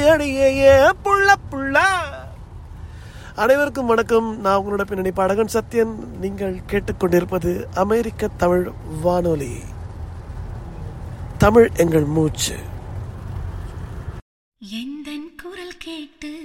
அடியே புள்ள புள்ள. அனைவருக்கும் வணக்கம். நான் உங்களோட பின்னணி பாடகன் சத்யன். நீங்கள் கேட்டுக்கொண்டிருப்பது அமெரிக்க தமிழ் வானொலி. தமிழ் எங்கள் மூச்சு. எந்தன் குரல் கேட்டு